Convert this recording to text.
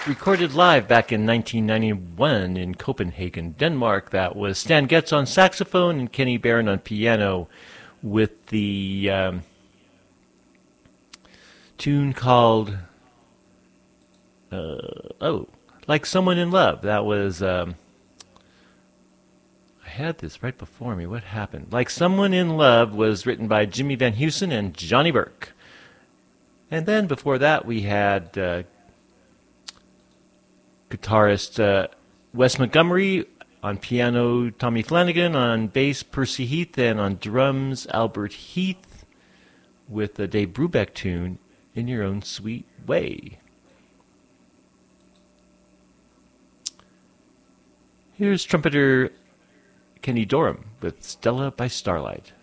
Recorded live back in 1991 in Copenhagen, Denmark. That was Stan Getz on saxophone and Kenny Barron on piano with the tune called Like Someone in Love. That was I had this right before me. What happened? Like Someone in Love was written by Jimmy Van Heusen and Johnny Burke. And then before that we had guitarist Wes Montgomery, on piano Tommy Flanagan, on bass Percy Heath, and on drums Albert Heath with the Dave Brubeck tune, In Your Own Sweet Way. Here's trumpeter Kenny Dorham with Stella by Starlight.